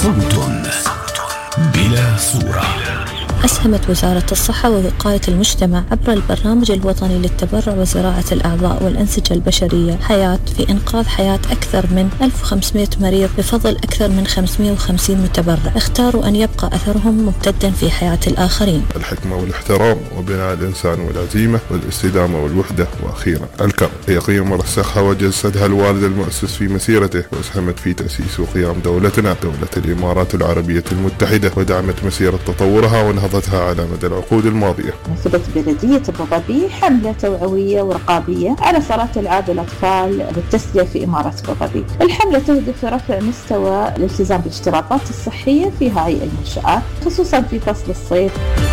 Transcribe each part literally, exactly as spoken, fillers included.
صوت بلا صورة. أسهمت وزارة الصحة ووقاية المجتمع عبر البرنامج الوطني للتبرع وزراعة الأعضاء والأنسجة البشرية حياة في إنقاذ حياة أكثر من ألف وخمسمائة مريض بفضل أكثر من خمسمائة وخمسين متبرع اختاروا أن يبقى أثرهم ممتدا في حياة الآخرين. الحكمة والاحترام وبناء الإنسان والعزيمة والاستدامة والوحدة، وأخيرا الكرم هي قيم رسخها وجسدها الوالد المؤسس في مسيرته، وأسهمت في تأسيس وقيام دولتنا دولة الإمارات العربية المتحدة، ودعمت مسيرة تطورها ونهضتها على مدى العقود الماضية. نظمت بلدية أبو ظبي حملة توعوية ورقابية على صلاة ألعاب الأطفال بالتسلية في إمارة أبو ظبي. الحملة تهدف رفع مستوى الالتزام بالاشتراطات الصحية في هذه المنشآت خصوصا في فصل الصيف.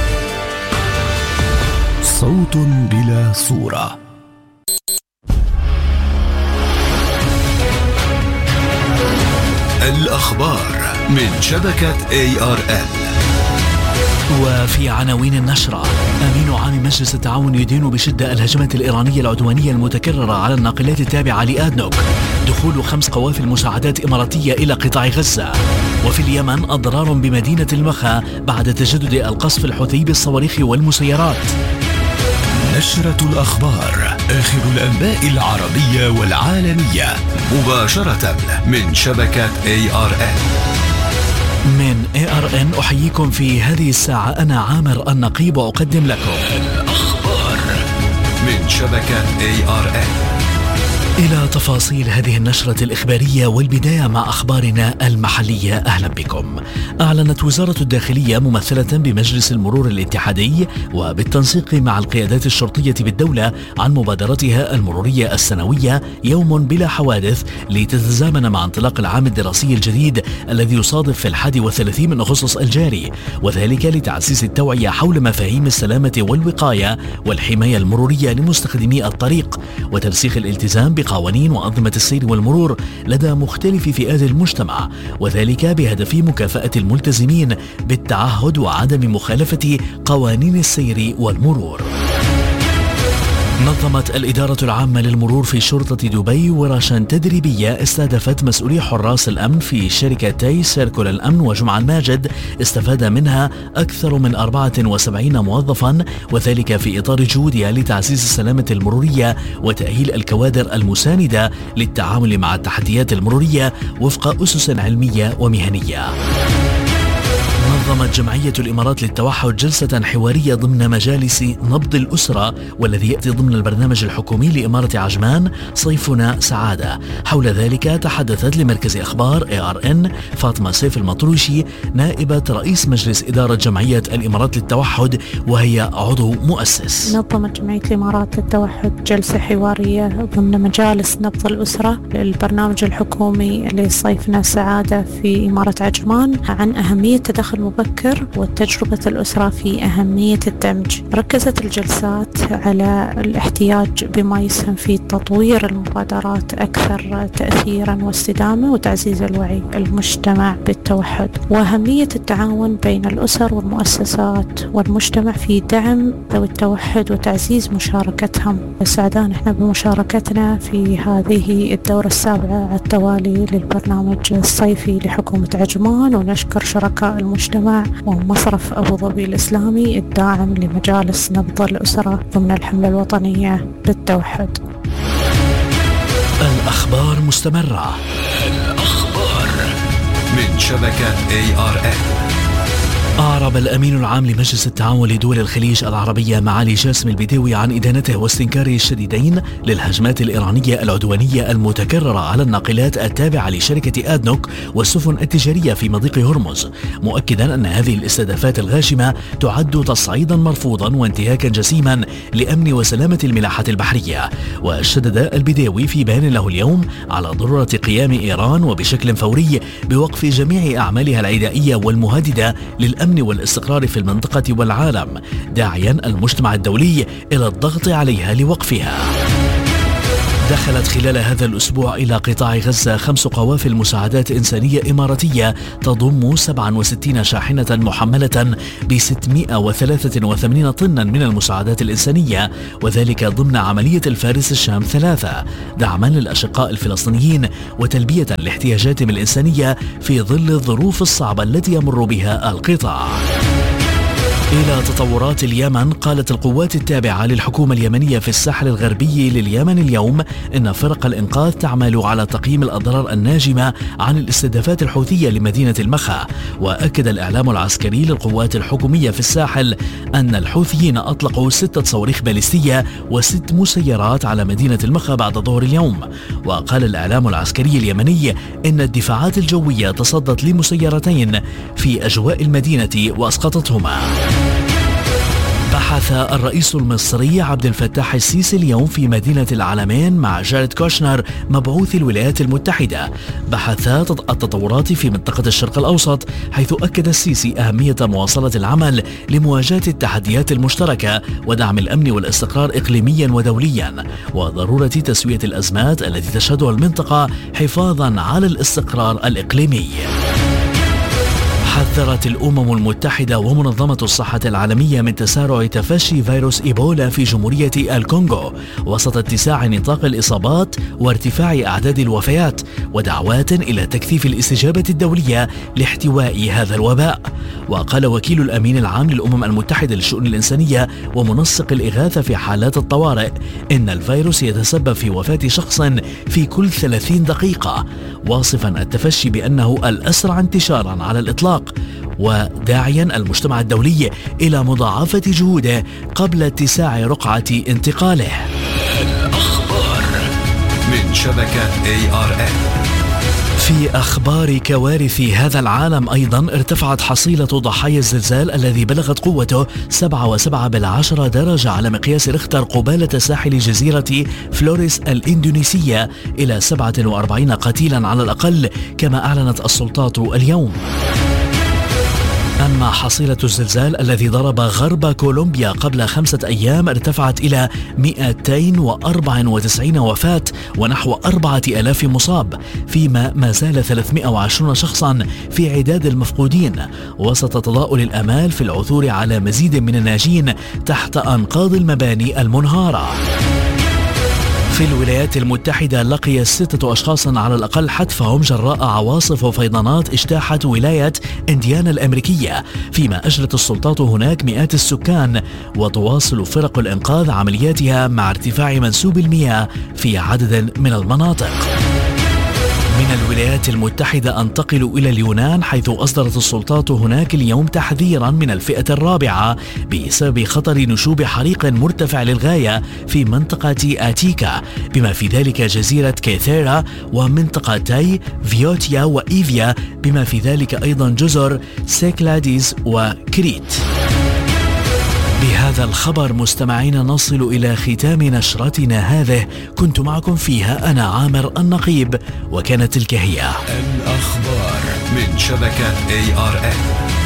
صوت بلا صورة. الأخبار من شبكة إيه آر إل. وفي عناوين النشرة: أمين عام مجلس التعاون يدين بشدة الهجمات الإيرانية العدوانية المتكررة على الناقلات التابعة لآدنوك. دخول خمس قوافل مساعدات إماراتية إلى قطاع غزة. وفي اليمن أضرار بمدينة المخا بعد تجدد القصف الحوثي بالصواريخ والمسيرات. نشرة الأخبار، آخر الأنباء العربية والعالمية، مباشرة من شبكة إيه آر إل. من إيه آر إن أحييكم في هذه الساعة، أنا عامر النقيب، وأقدم لكم الأخبار من شبكة إيه آر إل. إلى تفاصيل هذه النشرة الإخبارية، والبداية مع أخبارنا المحلية. أهلا بكم. أعلنت وزارة الداخلية ممثلة بمجلس المرور الاتحادي وبالتنسيق مع القيادات الشرطية بالدولة عن مبادرتها المرورية السنوية يوم بلا حوادث، لتتزامن مع انطلاق العام الدراسي الجديد الذي يصادف في الحادي والثلاثين من أغسطس الجاري، وذلك لتعزيز التوعية حول مفاهيم السلامة والوقاية والحماية المرورية لمستخدمي الطريق، وترسيخ الالتزام بقوانين وأنظمة السير والمرور لدى مختلف فئات المجتمع، وذلك بهدف مكافأة الملتزمين بالتعهد وعدم مخالفة قوانين السير والمرور. نظمت الإدارة العامة للمرور في شرطة دبي ورشا تدريبية استهدفت مسؤولي حراس الأمن في شركتي سيركل الأمن وجمع الماجد، استفاد منها أكثر من أربعة وسبعين موظفا، وذلك في إطار جهودها لتعزيز السلامة المرورية وتأهيل الكوادر المساندة للتعامل مع التحديات المرورية وفق أسس علمية ومهنية. نظمت جمعية الإمارات للتوحد جلسة حوارية ضمن مجالس نبض الأسرة، والذي يأتي ضمن البرنامج الحكومي لإمارة عجمان صيفنا سعادة. حول ذلك تحدثت لمركز أخبار إيه آر إن فاطمة سيف المطروشي نائبة رئيس مجلس إدارة جمعية الإمارات للتوحد، وهي عضو مؤسس. نظمت جمعية الإمارات للتوحد جلسة حوارية ضمن مجالس نبض الأسرة للبرنامج الحكومي لصيفنا سعادة في إمارة عجمان عن أهمية تدخل مبكر وتجربة الأسرة في أهمية الدمج. ركزت الجلسات على الاحتياج بما يسهم في تطوير المبادرات أكثر تأثيرا واستدامة وتعزيز الوعي المجتمع بالتوحد، وأهمية التعاون بين الأسر والمؤسسات والمجتمع في دعم ذوي التوحد وتعزيز مشاركتهم. سعدان احنا بمشاركتنا في هذه الدورة السابعة على التوالي للبرنامج الصيفي لحكومة عجمان، ونشكر شركاء المجتمع ومصرف أبو ظبي الإسلامي الداعم لمجالس نبض الأسرة ضمن الحملة الوطنية بالتوحد. الأخبار مستمرة. الأخبار من شبكة إيه آر إل. أعرب الأمين العام لمجلس التعاون لدول الخليج العربية معالي جاسم البديوي عن إدانته واستنكاره الشديدين للهجمات الإيرانية العدوانية المتكررة على الناقلات التابعة لشركة آدنوك والسفن التجارية في مضيق هرمز، مؤكدا أن هذه الاستهدافات الغاشمة تعد تصعيدا مرفوضا وانتهاكا جسيما لأمن وسلامة الملاحة البحرية. وشدد البديوي في بيان له اليوم على ضرورة قيام إيران وبشكل فوري بوقف جميع أعمالها العدائية والمهددة للأمن والاستقرار في المنطقة والعالم، داعيا المجتمع الدولي إلى الضغط عليها لوقفها. دخلت خلال هذا الأسبوع إلى قطاع غزة خمس قوافل مساعدات إنسانية إماراتية تضم سبعة وستين شاحنة محملة ب ستمائة وثلاثة وثمانين طنا من المساعدات الإنسانية، وذلك ضمن عملية الفارس الشام ثلاثة، دعما للأشقاء الفلسطينيين وتلبية لاحتياجاتهم الإنسانية في ظل الظروف الصعبة التي يمر بها القطاع. إلى تطورات اليمن، قالت القوات التابعة للحكومة اليمنية في الساحل الغربي لليمن اليوم إن فرق الإنقاذ تعمل على تقييم الأضرار الناجمة عن الاستهدافات الحوثية لمدينة المخا. وأكد الإعلام العسكري للقوات الحكومية في الساحل أن الحوثيين أطلقوا ستة صواريخ باليستية وست مسيرات على مدينة المخا بعد ظهر اليوم. وقال الإعلام العسكري اليمني إن الدفاعات الجوية تصدت لمسيرتين في أجواء المدينة وأسقطتهما. بحث الرئيس المصري عبد الفتاح السيسي اليوم في مدينة العلمين مع جاريد كوشنر مبعوث الولايات المتحدة بحث التطورات في منطقة الشرق الأوسط، حيث أكد السيسي أهمية مواصلة العمل لمواجهة التحديات المشتركة ودعم الأمن والاستقرار إقليميا ودوليا، وضرورة تسوية الأزمات التي تشهدها المنطقة حفاظا على الاستقرار الإقليمي. حذرت الأمم المتحدة ومنظمة الصحة العالمية من تسارع تفشي فيروس إيبولا في جمهورية الكونغو وسط اتساع نطاق الإصابات وارتفاع أعداد الوفيات، ودعوات إلى تكثيف الاستجابة الدولية لاحتواء هذا الوباء. وقال وكيل الأمين العام للأمم المتحدة للشؤون الإنسانية ومنسق الإغاثة في حالات الطوارئ إن الفيروس يتسبب في وفاة شخص في كل ثلاثين دقيقة، واصفا التفشي بأنه الأسرع انتشارا على الإطلاق، وداعيا المجتمع الدولي إلى مضاعفة جهوده قبل اتساع رقعة انتقاله. الأخبار من شبكة إيه آر إن. في أخبار كوارث هذا العالم أيضا، ارتفعت حصيلة ضحايا الزلزال الذي بلغت قوته سبعة وسبعة بالعشرة درجة على مقياس ريختر قبالة ساحل جزيرة فلوريس الإندونيسية إلى سبعة وأربعين قتيلا على الأقل، كما أعلنت السلطات اليوم. أما حصيلة الزلزال الذي ضرب غرب كولومبيا قبل خمسة أيام ارتفعت إلى مئتين وأربعة وتسعين وفاة ونحو أربعة آلاف مصاب، فيما ما زال ثلاثمائة وعشرين شخصا في عداد المفقودين، وسط تضاؤل الآمال في العثور على مزيد من الناجين تحت أنقاض المباني المنهارة. في الولايات المتحدة لقي ستة أشخاص على الأقل حتفهم جراء عواصف وفيضانات اجتاحت ولاية إنديانا الأمريكية، فيما أجرت السلطات هناك مئات السكان، وتواصل فرق الإنقاذ عملياتها مع ارتفاع منسوب المياه في عدد من المناطق. من الولايات المتحدة أنتقل إلى اليونان، حيث أصدرت السلطات هناك اليوم تحذيرا من الفئة الرابعة بسبب خطر نشوب حريق مرتفع للغاية في منطقة آتيكا، بما في ذلك جزيرة كيثيرا ومنطقتي فيوتيا وإيفيا، بما في ذلك أيضا جزر سيكلاديز وكريت. بهذا الخبر مستمعين نصل إلى ختام نشرتنا هذه، كنت معكم فيها أنا عامر النقيب، وكانت تلك هي الأخبار من شبكة إيه آر إن.